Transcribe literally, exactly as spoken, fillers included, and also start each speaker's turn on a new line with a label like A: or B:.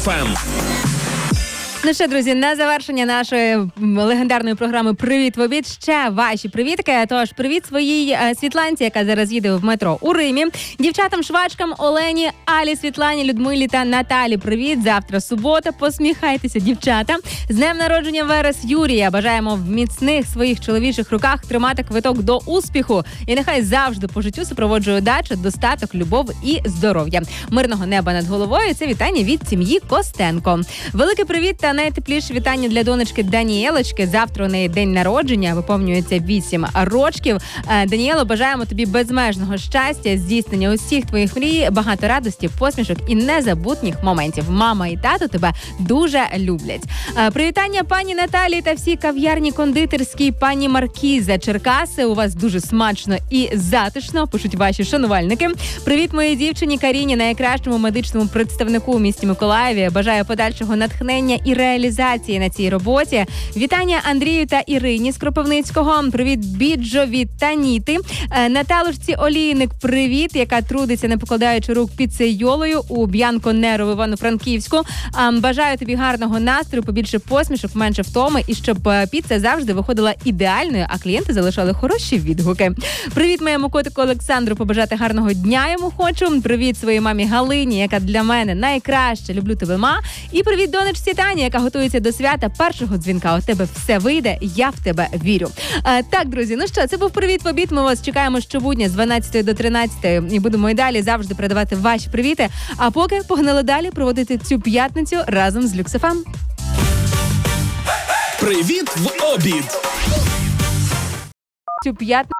A: Фем.
B: Ну що, друзі, на завершення нашої легендарної програми «Привіт в обід» ще ваші привітки. Тож, привіт своїй Світланці, яка зараз їде в метро у Римі. Дівчатам-швачкам Олені, Алі, Світлані, Людмилі та Наталі. Привіт. Завтра субота. Посміхайтеся, дівчата. З днем народження Верес Юрія. Бажаємо в міцних своїх чоловічих руках тримати квиток до успіху. І нехай завжди по життю супроводжує удачу, достаток, любов і здоров'я. Мирного неба над головою. Це вітання від сім'ї Костенко. Великий привіт та найтепліше вітання для донечки Даніелочки. Завтра у неї день народження, виповнюється вісім рочків. Даніело, бажаємо тобі безмежного щастя, здійснення усіх твоїх мрій, багато радості, посмішок і незабутніх моментів. Мама і тато тебе дуже люблять. Привітання пані Наталії та всій кав'ярні кондитерській пані Маркіза Черкаси. У вас дуже смачно і затишно, пишуть ваші шанувальники. Привіт моїй дівчині Каріні, найкращому медичному представнику у місті Миколаєві. Бажаю подальшого натхнення і реалізації на цій роботі. Вітання Андрію та Ірині з Кропивницького. Привіт Біджові та Ніти. Наталушці Олійник, привіт, яка трудиться, не покладаючи рук під цейолою у Б'янко Неро в Івано-Франківську. Бажаю тобі гарного настрою, побільше посмішок, менше втоми і щоб піца завжди виходила ідеальною, а клієнти залишали хороші відгуки. Привіт моєму котику Олександру, побажати гарного дня йому хочу. Привіт своїй мамі Галині, яка для мене найкраща. Люблю тебе, ма. І привіт донечці Тані, яка готується до свята першого дзвінка. У тебе все вийде, я в тебе вірю. А, так, друзі, ну що, це був «Привіт в обід». Ми вас чекаємо щобудня з дванадцятої до тринадцятої і будемо і далі завжди передавати ваші привіти. А поки погнали далі проводити цю п'ятницю разом з Люкс еф ем.
A: Привіт в обід.
B: Цю п'ятницю